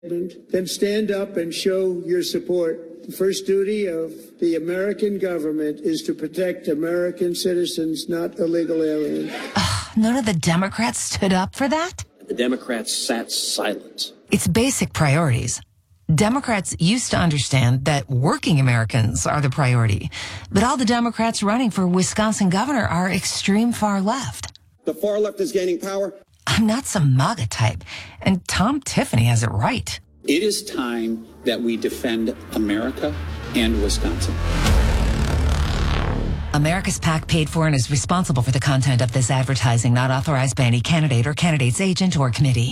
Then stand up and show your support. The first duty of the American government is to protect American citizens, not illegal aliens. None of the Democrats stood up for that? The Democrats sat silent. It's basic priorities. Democrats used to understand that working Americans are the priority, but all the Democrats running for Wisconsin governor are extreme far left. The far left is gaining power. I'm not some MAGA type, and Tom Tiffany has it right. It is time that we defend America and Wisconsin. America's PAC paid for and is responsible for the content of this advertising, not authorized by any candidate or candidate's agent or committee.